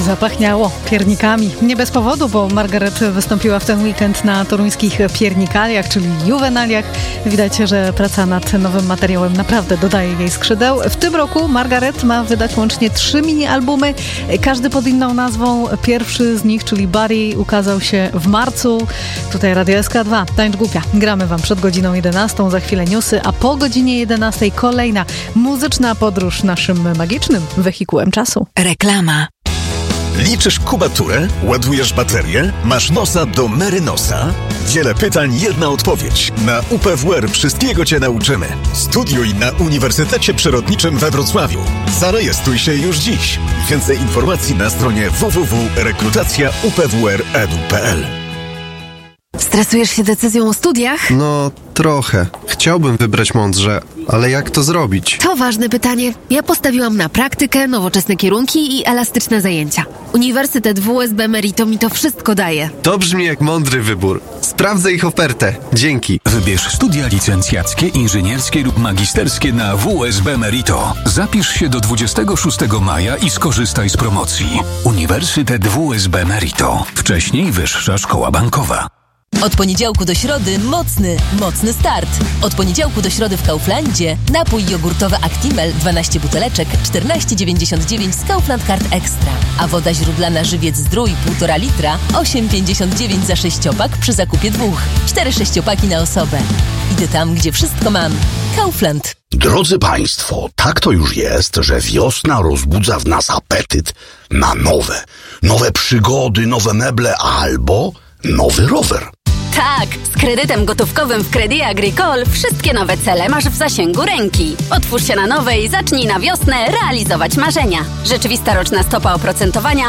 zapachniało piernikami. Nie bez powodu, bo Margaret wystąpiła w ten weekend na toruńskich piernikaliach, czyli juwenaliach. Widać, że praca nad nowym materiałem naprawdę dodaje jej skrzydeł. W tym roku Margaret ma wydać łącznie 3 mini-albumy, każdy pod inną nazwą. Pierwszy z nich, czyli Buddy, ukazał się w marcu. Tutaj Radio SK2. Tańcz głupia. Gramy wam przed godziną 11, za chwilę newsy, a po godzinie 11 kolejna muzyczna podróż naszym magicznym wehikułem czasu. Reklama. Liczysz kubaturę? Ładujesz baterię? Masz nosa do Merynosa? Wiele pytań, jedna odpowiedź. Na UPWR wszystkiego Cię nauczymy. Studiuj na Uniwersytecie Przyrodniczym we Wrocławiu. Zarejestruj się już dziś. Więcej informacji na stronie www.rekrutacja.upwr.edu.pl. Stresujesz się decyzją o studiach? No, trochę. Chciałbym wybrać mądrze, ale jak to zrobić? To ważne pytanie. Ja postawiłam na praktykę, nowoczesne kierunki i elastyczne zajęcia. Uniwersytet WSB Merito mi to wszystko daje. To brzmi jak mądry wybór. Sprawdzę ich ofertę. Dzięki. Wybierz studia licencjackie, inżynierskie lub magisterskie na WSB Merito. Zapisz się do 26 maja i skorzystaj z promocji. Uniwersytet WSB Merito. Wcześniej Wyższa Szkoła Bankowa. Od poniedziałku do środy mocny start. Od poniedziałku do środy w Kauflandzie napój jogurtowy Actimel 12 buteleczek 14,99 z Kaufland Card Extra. A woda źródlana Żywiec Zdrój 1,5 litra 8,59 za 6-pak przy zakupie 2. 4 6-paki na osobę. Idę tam, gdzie wszystko mam. Kaufland. Drodzy Państwo, tak to już jest, że wiosna rozbudza w nas apetyt na nowe przygody, nowe meble albo nowy rower. Tak, z kredytem gotówkowym w Crédit Agricole wszystkie nowe cele masz w zasięgu ręki. Otwórz się na nowe i zacznij na wiosnę realizować marzenia. Rzeczywista roczna stopa oprocentowania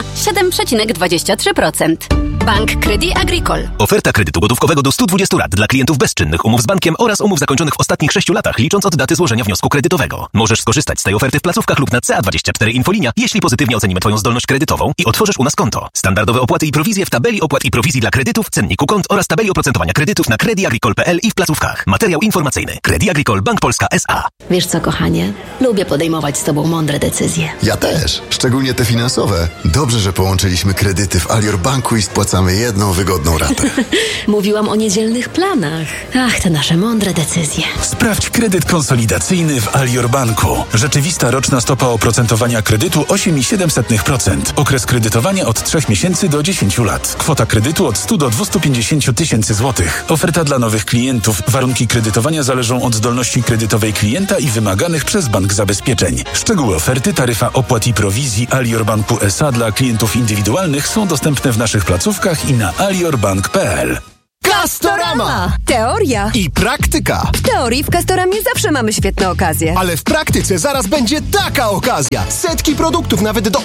7,23%. Bank Crédit Agricole. Oferta kredytu gotówkowego do 120 lat dla klientów bezczynnych umów z bankiem oraz umów zakończonych w ostatnich 6 latach, licząc od daty złożenia wniosku kredytowego. Możesz skorzystać z tej oferty w placówkach lub na CA24 Infolinia, jeśli pozytywnie ocenimy Twoją zdolność kredytową i otworzysz u nas konto. Standardowe opłaty i prowizje w tabeli opłat i prowizji dla kredytów, cenniku kont oraz tabeli oprocentowania kredytów na crediagricole.pl i w placówkach. Materiał informacyjny. Crédit Agricole Bank Polska S.A. Wiesz co, kochanie? Lubię podejmować z Tobą mądre decyzje. Ja też. Szczególnie te finansowe. Dobrze, że połączyliśmy kredyty w Alior Banku i spłacamy jedną wygodną ratę. Mówiłam o niedzielnych planach. Ach, te nasze mądre decyzje. Sprawdź kredyt konsolidacyjny w Alior Banku. Rzeczywista roczna stopa oprocentowania kredytu 8,7%. Okres kredytowania od 3 miesięcy do 10 lat. Kwota kredytu od 100 do 250 tysięcy złotych. Oferta dla nowych klientów. Warunki kredytowania zależą od zdolności kredytowej klienta i wymaganych przez bank zabezpieczeń. Szczegóły oferty, taryfa opłat i prowizji Alior Banku S.A. dla klientów indywidualnych są dostępne w naszych placówkach i na aliorbank.pl. Castorama! Teoria I praktyka. W teorii w Castoramie zawsze mamy świetne okazje. Ale w praktyce zaraz będzie taka okazja. Setki produktów nawet do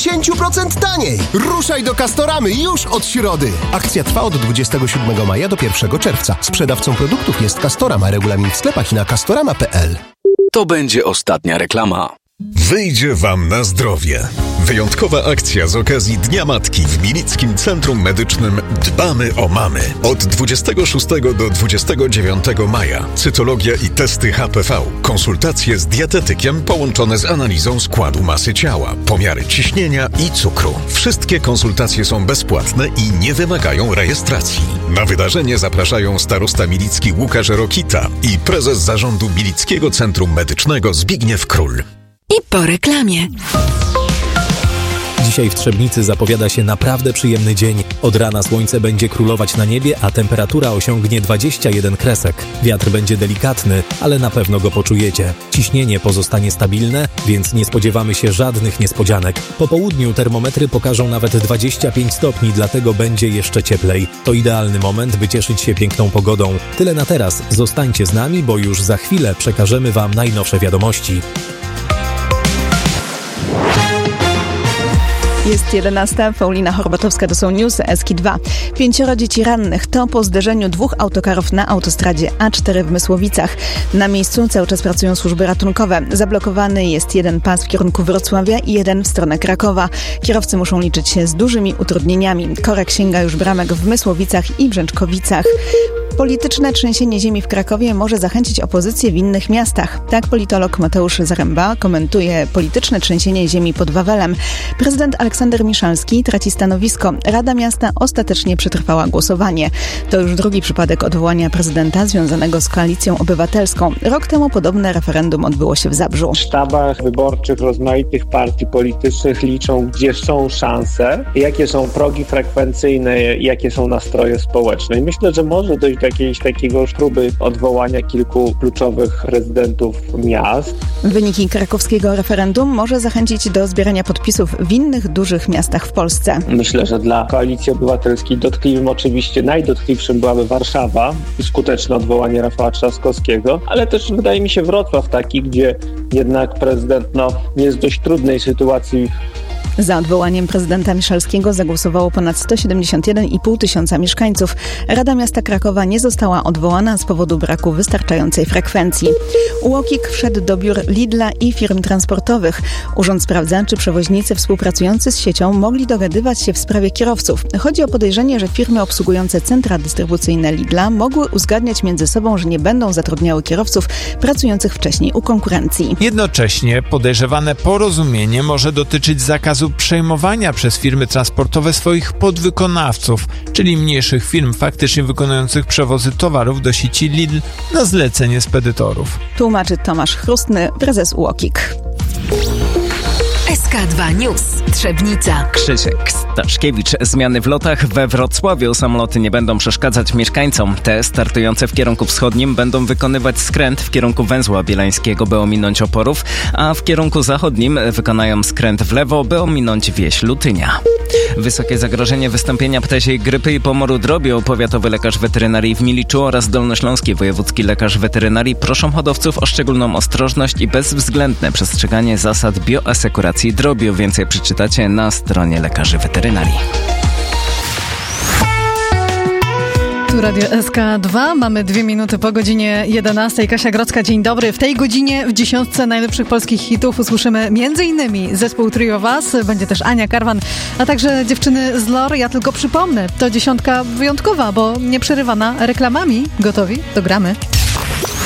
80% taniej. Ruszaj do Castoramy już od środy. Akcja trwa od 27 maja do 1 czerwca. Sprzedawcą produktów jest Castorama. Regulamin w sklepach i na castorama.pl. To będzie ostatnia reklama. Wyjdzie Wam na zdrowie. Wyjątkowa akcja z okazji Dnia Matki w Milickim Centrum Medycznym Dbamy o Mamy. Od 26 do 29 maja. Cytologia i testy HPV. Konsultacje z dietetykiem połączone z analizą składu masy ciała, pomiary ciśnienia i cukru. Wszystkie konsultacje są bezpłatne i nie wymagają rejestracji. Na wydarzenie zapraszają starosta milicki Łukasz Rokita i prezes zarządu Milickiego Centrum Medycznego Zbigniew Król. I po reklamie. Dzisiaj w Trzebnicy zapowiada się naprawdę przyjemny dzień. Od rana słońce będzie królować na niebie, a temperatura osiągnie 21 kresek. Wiatr będzie delikatny, ale na pewno go poczujecie. Ciśnienie pozostanie stabilne, więc nie spodziewamy się żadnych niespodzianek. Po południu termometry pokażą nawet 25 stopni, dlatego będzie jeszcze cieplej. To idealny moment, by cieszyć się piękną pogodą. Tyle na teraz. Zostańcie z nami, bo już za chwilę przekażemy Wam najnowsze wiadomości. Jest 11. Paulina Horbatowska, to są newsy SK2. 5 dzieci rannych to po zderzeniu 2 autokarów na autostradzie A4 w Mysłowicach. Na miejscu cały czas pracują służby ratunkowe. Zablokowany jest jeden pas w kierunku Wrocławia i jeden w stronę Krakowa. Kierowcy muszą liczyć się z dużymi utrudnieniami. Korek sięga już bramek w Mysłowicach i Brzęczkowicach. Polityczne trzęsienie ziemi w Krakowie może zachęcić opozycję w innych miastach. Tak politolog Mateusz Zaręba komentuje polityczne trzęsienie ziemi pod Wawelem. Prezydent Aleksander Aleksander Miszalski traci stanowisko. Rada Miasta ostatecznie przetrwała głosowanie. To już drugi przypadek odwołania prezydenta związanego z Koalicją Obywatelską. Rok temu podobne referendum odbyło się w Zabrzu. W sztabach wyborczych rozmaitych partii politycznych liczą, gdzie są szanse, jakie są progi frekwencyjne, jakie są nastroje społeczne. I myślę, że może dojść do jakiejś takiego próby odwołania kilku kluczowych prezydentów miast. Wyniki krakowskiego referendum może zachęcić do zbierania podpisów w innych dużych miastach w Polsce. Myślę, że dla Koalicji Obywatelskiej oczywiście najdotkliwszym byłaby Warszawa i skuteczne odwołanie Rafała Trzaskowskiego, ale też wydaje mi się Wrocław taki, gdzie jednak prezydent jest w dość trudnej sytuacji. Za odwołaniem prezydenta Miszalskiego zagłosowało ponad 171,5 tysiąca mieszkańców. Rada Miasta Krakowa nie została odwołana z powodu braku wystarczającej frekwencji. UOKiK wszedł do biur Lidla i firm transportowych. Urząd sprawdza, czy przewoźnicy współpracujący z siecią mogli dogadywać się w sprawie kierowców. Chodzi o podejrzenie, że firmy obsługujące centra dystrybucyjne Lidla mogły uzgadniać między sobą, że nie będą zatrudniały kierowców pracujących wcześniej u konkurencji. Jednocześnie podejrzewane porozumienie może dotyczyć zakazu przejmowania przez firmy transportowe swoich podwykonawców, czyli mniejszych firm faktycznie wykonujących przewozy towarów do sieci Lidl na zlecenie spedytorów. Tłumaczy Tomasz Chrustny, prezes UOKiK. SK2 News. Trzebnica. Krzysiek Staszkiewicz. Zmiany w lotach we Wrocławiu. Samoloty nie będą przeszkadzać mieszkańcom. Te startujące w kierunku wschodnim będą wykonywać skręt w kierunku węzła bielańskiego, by ominąć Oporów, a w kierunku zachodnim wykonają skręt w lewo, by ominąć wieś Lutynia. Wysokie zagrożenie wystąpienia ptasiej grypy i pomoru drobiu. Powiatowy lekarz weterynarii w Miliczu oraz dolnośląski wojewódzki lekarz weterynarii proszą hodowców o szczególną ostrożność i bezwzględne przestrzeganie zasad bioasekuracji drobiu. Więcej przeczytacie na stronie lekarzy weterynarii. Tu Radio SK2. Mamy 2 minuty po godzinie 11. Kasia Grodzka, dzień dobry. W tej godzinie w 10 najlepszych polskich hitów usłyszymy m.in. zespół Trio Was, będzie też Ania Karwan, a także dziewczyny z LOR. Ja tylko przypomnę, to 10 wyjątkowa, bo nieprzerywana reklamami. Gotowi? To gramy.